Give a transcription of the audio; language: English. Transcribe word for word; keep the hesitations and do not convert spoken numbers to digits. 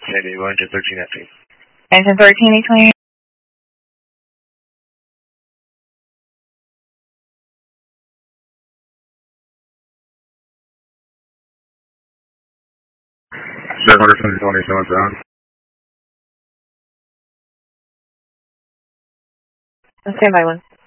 Sandy, one to thirteen F E. Engine thirteen, eight twenty-eight. seven hundred twenty, southbound. Stand by one.